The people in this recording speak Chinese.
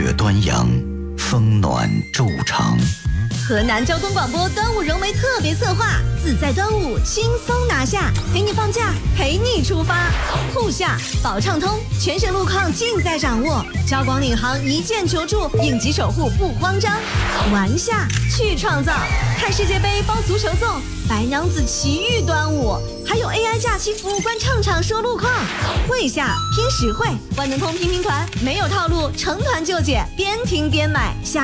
月端阳，风暖昼长。 河南交通广播端午融媒特别策划，自在端午轻松拿下，陪你放假，陪你出发。沪下保畅通，全省路况尽在掌握，交广领航一键求助，应急守护不慌张。玩下去创造，看世界杯包足球粽，白娘子奇遇端午，还有 AI 假期服务官唱场说路况。会下拼实惠，万能通拼团没有套路，成团就解，边听边买。